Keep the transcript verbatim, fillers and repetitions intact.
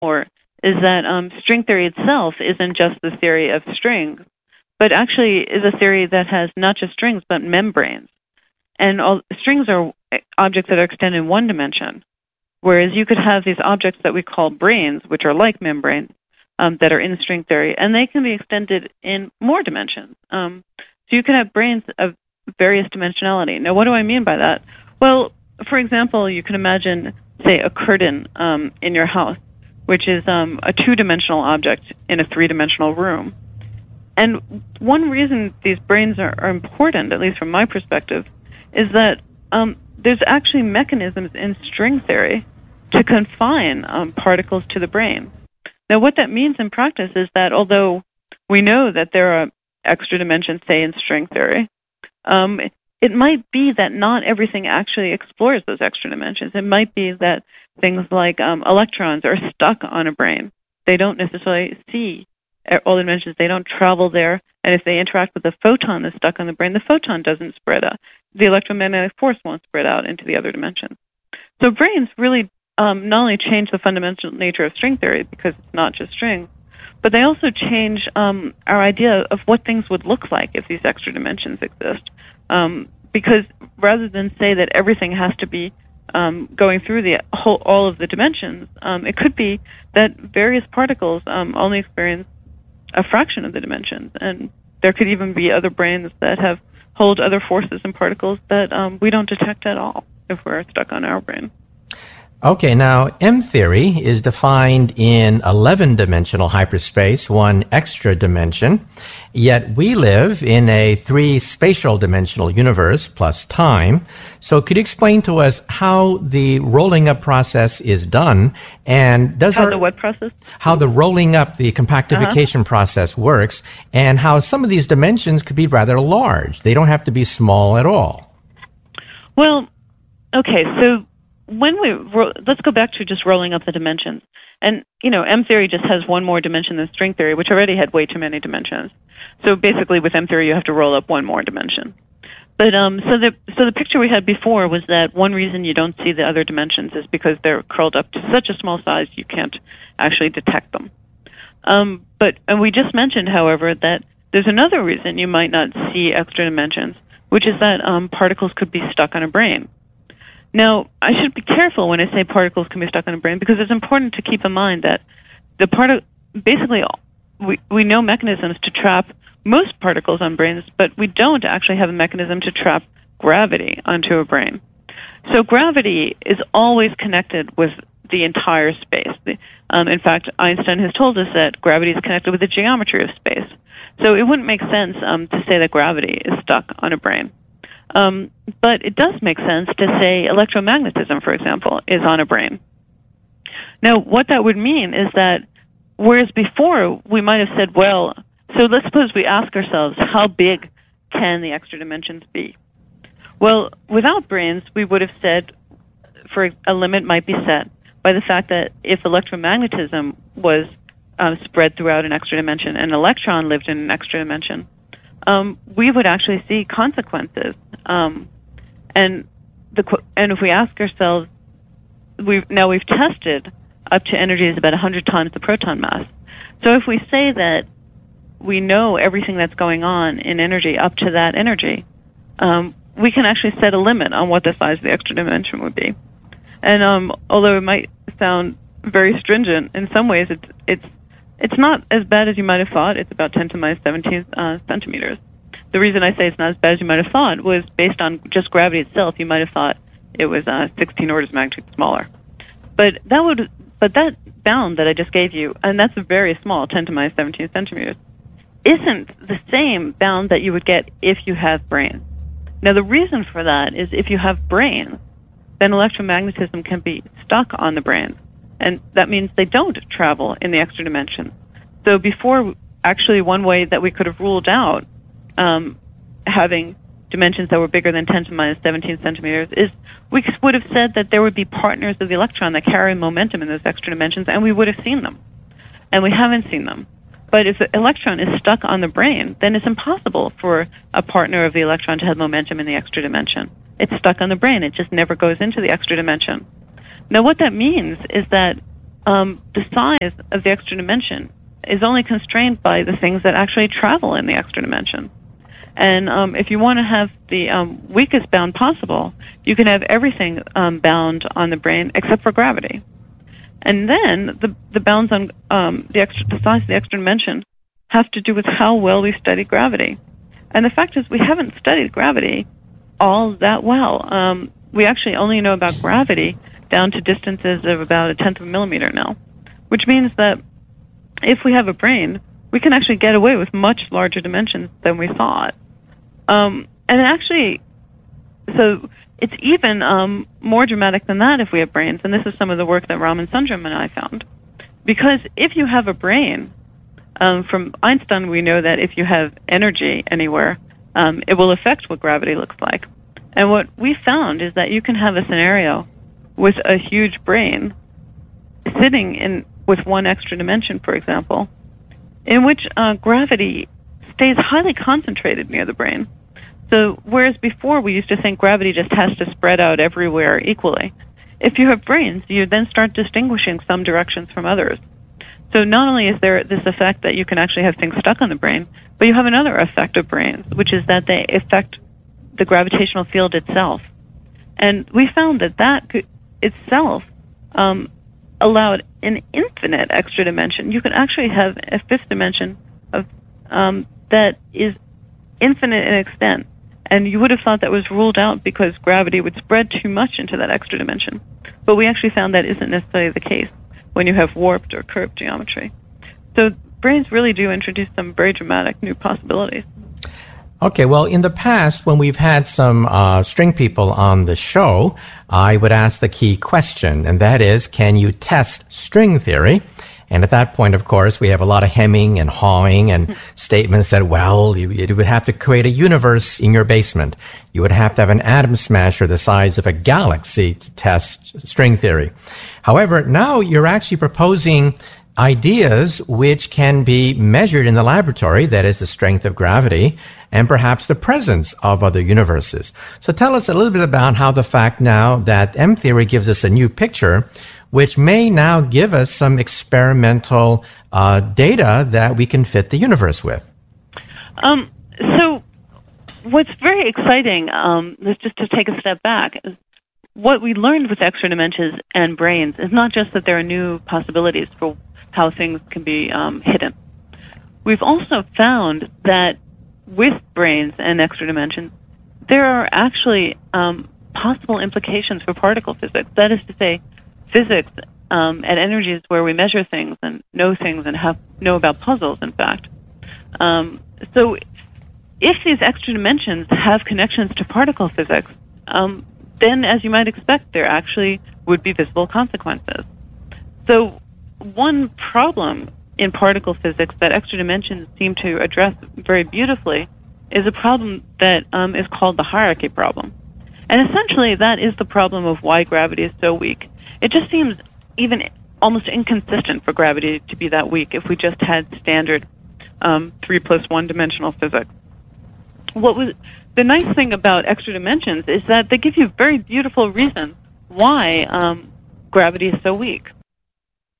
before is that um, string theory itself isn't just the theory of strings, but actually is a theory that has not just strings, but membranes. And all, strings are objects that are extended in one dimension, whereas you could have these objects that we call branes, which are like membranes, um, that are in string theory, and they can be extended in more dimensions. Um, so you can have branes of various dimensionality. Now, what do I mean by that? Well, for example, you can imagine, say, a curtain um, in your house, which is um, a two-dimensional object in a three-dimensional room. And one reason these branes are, are important, at least from my perspective, is that um, there's actually mechanisms in string theory to confine um, particles to the brane. Now, what that means in practice is that although we know that there are extra dimensions, say, in string theory, um, it, it might be that not everything actually explores those extra dimensions. It might be that things like um, electrons are stuck on a brane. They don't necessarily see all the dimensions. They don't travel there. And if they interact with the photon that's stuck on the brane, the photon doesn't spread out. The electromagnetic force won't spread out into the other dimensions. So branes really um, not only change the fundamental nature of string theory, because it's not just strings, but they also change um, our idea of what things would look like if these extra dimensions exist. Um, because rather than say that everything has to be um, going through the whole, all of the dimensions, um, it could be that various particles um, only experience a fraction of the dimensions, and there could even be other branes that have hold other forces and particles that um, we don't detect at all if we're stuck on our brane. Okay, now M theory is defined in eleven-dimensional hyperspace, one extra dimension, yet we live in a three-spatial dimensional universe plus time. So could you explain to us how the rolling up process is done, and does how our, the what process? How the rolling up, the compactification uh-huh. process works, and how some of these dimensions could be rather large. They don't have to be small at all. Well, okay, so when we ro- let's go back to just rolling up the dimensions, and you know, M theory just has one more dimension than string theory, which already had way too many dimensions. So basically, with M theory, you have to roll up one more dimension. But um, so the so the picture we had before was that one reason you don't see the other dimensions is because they're curled up to such a small size you can't actually detect them. Um, but and we just mentioned, however, that there's another reason you might not see extra dimensions, which is that um, particles could be stuck on a brane. Now, I should be careful when I say particles can be stuck on a brane, because it's important to keep in mind that the part basically we we know mechanisms to trap most particles on branes, but we don't actually have a mechanism to trap gravity onto a brane. So gravity is always connected with the entire space. Um, in fact, Einstein has told us that gravity is connected with the geometry of space. So it wouldn't make sense um, to say that gravity is stuck on a brane. Um, but it does make sense to say electromagnetism, for example, is on a brane. Now, what that would mean is that whereas before we might have said, well, so let's suppose we ask ourselves, how big can the extra dimensions be? Well, without branes, we would have said for a limit might be set by the fact that if electromagnetism was um, spread throughout an extra dimension and an electron lived in an extra dimension, um, we would actually see consequences. Um, and the and if we ask ourselves, we've now we've tested up to energies about one hundred times the proton mass. So if we say that we know everything that's going on in energy up to that energy, um, we can actually set a limit on what the size of the extra dimension would be. And um, although it might sound very stringent, in some ways it's it's it's not as bad as you might have thought. It's about ten to the minus seventeen uh, centimeters. The reason I say it's not as bad as you might have thought was based on just gravity itself. You might have thought it was uh, sixteen orders of magnitude smaller. But that would, but that bound that I just gave you, and that's very small, ten to the minus seventeen centimeters, isn't the same bound that you would get if you have branes. Now, the reason for that is if you have branes, then electromagnetism can be stuck on the branes, and that means they don't travel in the extra dimension. So before, actually, one way that we could have ruled out um, having dimensions that were bigger than ten to the minus seventeen centimeters is we would have said that there would be partners of the electron that carry momentum in those extra dimensions, and we would have seen them. And we haven't seen them. But if the electron is stuck on the brane, then it's impossible for a partner of the electron to have momentum in the extra dimension. It's stuck on the brane. It just never goes into the extra dimension. Now, what that means is that um, the size of the extra dimension is only constrained by the things that actually travel in the extra dimension. And um, if you want to have the um, weakest bound possible, you can have everything um, bound on the brain except for gravity. And then the the bounds on um, the extra the size of the extra dimension have to do with how well we study gravity. And the fact is, we haven't studied gravity all that well. Um, we actually only know about gravity down to distances of about a tenth of a millimeter now, which means that if we have a brain, we can actually get away with much larger dimensions than we thought. Um, and actually, so it's even um, more dramatic than that if we have brains, and this is some of the work that Raman Sundram and I found. Because if you have a brain, um, from Einstein we know that if you have energy anywhere, um, it will affect what gravity looks like. And what we found is that you can have a scenario with a huge brain sitting in with one extra dimension, for example, in which uh, gravity stays highly concentrated near the brain. So whereas before we used to think gravity just has to spread out everywhere equally, if you have brains, you then start distinguishing some directions from others. So not only is there this effect that you can actually have things stuck on the brain, but you have another effect of brains, which is that they affect the gravitational field itself. And we found that that could, itself um, allowed an infinite extra dimension. You can actually have a fifth dimension of um, that is infinite in extent. And you would have thought that was ruled out because gravity would spread too much into that extra dimension. But we actually found that isn't necessarily the case when you have warped or curved geometry. So brains really do introduce some very dramatic new possibilities. Okay, well, in the past, when we've had some uh, string people on the show, I would ask the key question, and that is, can you test string theory? And at that point, of course, we have a lot of hemming and hawing and statements that, well, you, you would have to create a universe in your basement. You would have to have an atom smasher the size of a galaxy to test string theory. However, now you're actually proposing ideas which can be measured in the laboratory, that is the strength of gravity, and perhaps the presence of other universes. So tell us a little bit about how the fact now that M theory gives us a new picture, which may now give us some experimental uh, data that we can fit the universe with. Um, so what's very exciting, um, is just to take a step back, is what we learned with extra dimensions and brains is not just that there are new possibilities for how things can be um, hidden. We've also found that with brains and extra dimensions, there are actually um, possible implications for particle physics. That is to say, physics um, at energies where we measure things and know things and have know about puzzles, in fact. Um, so if these extra dimensions have connections to particle physics, um, then, as you might expect, there actually would be visible consequences. So one problem in particle physics that extra dimensions seem to address very beautifully is a problem that um, is called the hierarchy problem. And essentially, that is the problem of why gravity is so weak. It just seems even almost inconsistent for gravity to be that weak if we just had standard um, three plus one dimensional physics. What was the nice thing about extra dimensions is that they give you very beautiful reasons why um, gravity is so weak.